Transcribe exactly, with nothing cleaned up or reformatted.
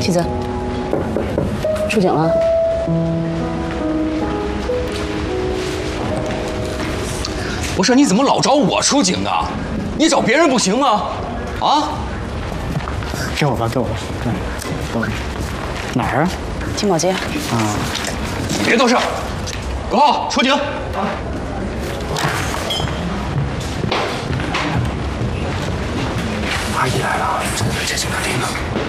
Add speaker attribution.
Speaker 1: 梯子，出警了。
Speaker 2: 不是，你怎么老找我出警啊？你找别人不行吗？啊？
Speaker 3: 给我吧，给我吧，嗯，给我。哪儿啊？
Speaker 1: 金宝街。啊。
Speaker 2: 你别多事，狗浩出警。啊。
Speaker 4: 阿姨来了，正在接警察厅呢。